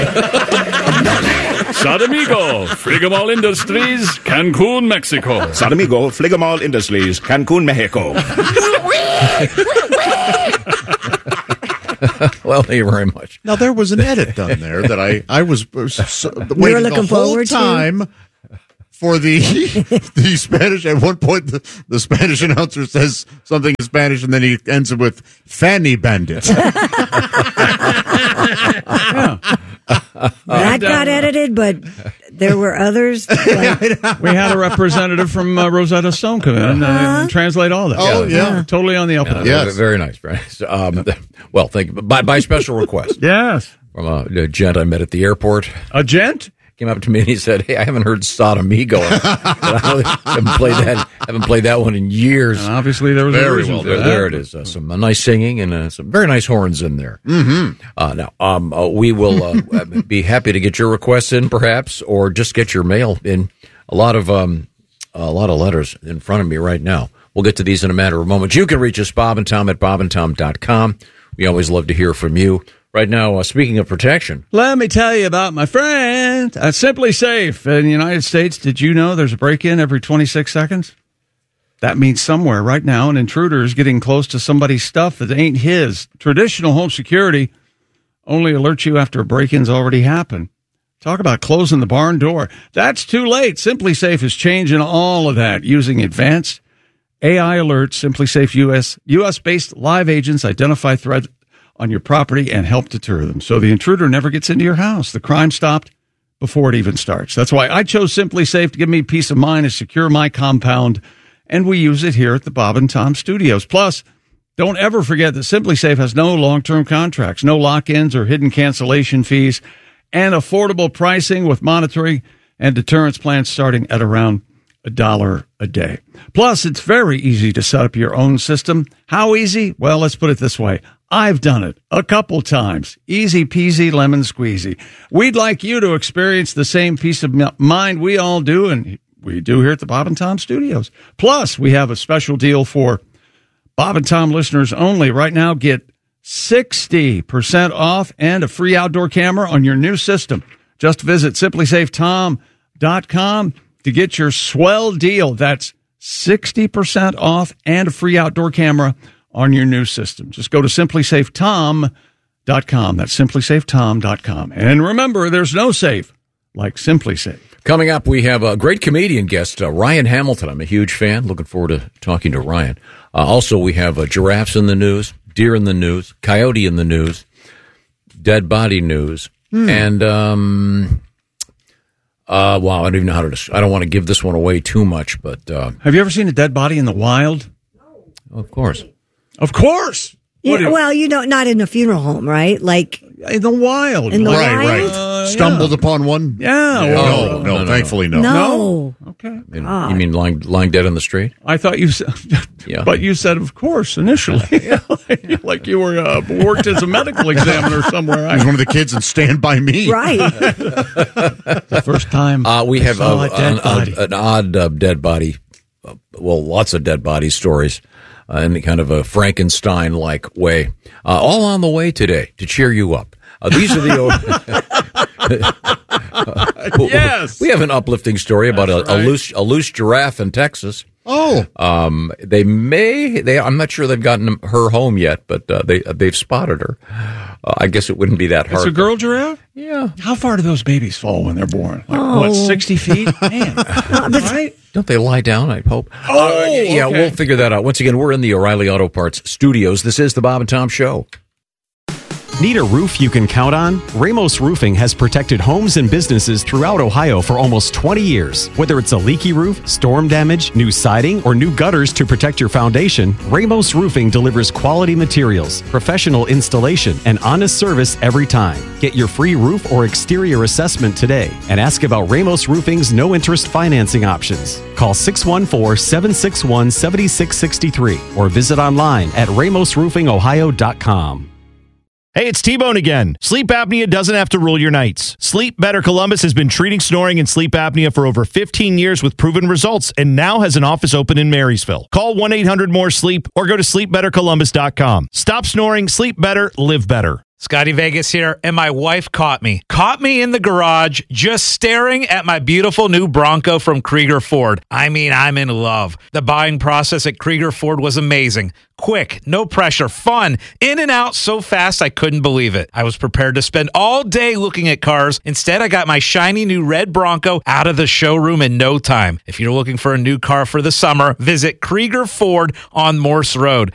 Sadamigo, Frigamall Industries, Cancun, Mexico. Sadamigo, Frigamall Industries, Cancun, Mexico. Well, thank you very much. Now, there was an edit done there that I was waiting the whole time for the Spanish. At one point, the Spanish announcer says something in Spanish, and then he ends it with Fanny Bandit. That got edited, but there were others. We had a representative from Rosetta Stone come in and translate all that. Oh, yeah. Totally on the up and up. Yes. Very nice. Very nice. Well, thank you. By special request. Yes. From a gent I met at the airport. A gent? Came up to me and he said, "Hey, I haven't heard Sodomigo. I haven't played that one in years." And obviously, there was a reason for that. There it is. Some nice singing and some very nice horns in there. Mm-hmm. Now, we will be happy to get your requests in, perhaps, or just get your mail in. A lot of letters in front of me right now. We'll get to these in a matter of moments. You can reach us, Bob and Tom, at bobandtom.com. We always love to hear from you. Right now, speaking of protection. Let me tell you about my friend at Simply Safe in the United States. Did you know there's a break-in every 26 seconds? That means somewhere right now an intruder is getting close to somebody's stuff that ain't his. Traditional home security only alerts you after a break-in's already happened. Talk about closing the barn door. That's too late. Simply Safe is changing all of that using advanced AI alerts. Simply Safe U.S.-based live agents identify threats on your property and help deter them. So the intruder never gets into your house. The crime stopped before it even starts. That's why I chose Simply Safe to give me peace of mind and secure my compound. And we use it here at the Bob and Tom Studios. Plus, don't ever forget that Simply Safe has no long-term contracts, no lock-ins or hidden cancellation fees, and affordable pricing with monitoring and deterrence plans starting at around $1 a day. Plus, it's very easy to set up your own system. How easy? Well, let's put it this way. I've done it a couple times. Easy peasy lemon squeezy. We'd like you to experience the same peace of mind we all do, and we do here at the Bob and Tom Studios. Plus, we have a special deal for Bob and Tom listeners only. Right now, get 60% off and a free outdoor camera on your new system. Just visit simplysafetom.com to get your swell deal. That's 60% off and a free outdoor camera on your new system. Just go to simplysafetom.com. That's simplysafetom.com. And remember, there's no safe like Simply Safe. Coming up, we have a great comedian guest, Ryan Hamilton. I'm a huge fan. Looking forward to talking to Ryan. Also, we have giraffes in the news, deer in the news, coyote in the news, dead body news, and wow, I don't even know how to. I don't want to give this one away too much, but have you ever seen a dead body in the wild? No. Of course. Of course. Yeah, well, not in a funeral home, right? Like in the wild. In the wild? Right. Stumbled upon one? Yeah. No, thankfully no. No. Okay. You mean lying dead on the street? I thought you said, yeah. But you said, of course, initially. like you were worked as a medical examiner somewhere. I was one of the kids in Stand By Me. Right. The first time we have an odd dead body. Well, lots of dead body stories. In kind of a Frankenstein-like way. All on the way today to cheer you up. These are the... Yes! We have an uplifting story about a loose giraffe in Texas. Oh. I'm not sure they've gotten her home yet, but they've spotted her. I guess it wouldn't be that hard. It's a girl giraffe? Yeah. How far do those babies fall when they're born? What, 60 feet? Man. Right? Don't they lie down, I hope? Yeah, we'll figure that out. Once again, we're in the O'Reilly Auto Parts studios. This is the Bob and Tom Show. Need a roof you can count on? Ramos Roofing has protected homes and businesses throughout Ohio for almost 20 years. Whether it's a leaky roof, storm damage, new siding, or new gutters to protect your foundation, Ramos Roofing delivers quality materials, professional installation, and honest service every time. Get your free roof or exterior assessment today and ask about Ramos Roofing's no-interest financing options. Call 614-761-7663 or visit online at ramosroofingohio.com. Hey, it's T-Bone again. Sleep apnea doesn't have to rule your nights. Sleep Better Columbus has been treating snoring and sleep apnea for over 15 years with proven results and now has an office open in Marysville. Call 1-800-MORE-SLEEP or go to sleepbettercolumbus.com. Stop snoring, sleep better, live better. Scotty Vegas here, and my wife caught me in the garage just staring at my beautiful new Bronco from Krieger Ford. I mean, I'm in love. The buying process at Krieger Ford was amazing. Quick, no pressure, fun, in and out so fast I couldn't believe it. I was prepared to spend all day looking at cars. Instead, I got my shiny new red Bronco out of the showroom in no time. If you're looking for a new car for the summer, visit Krieger Ford on Morse Road.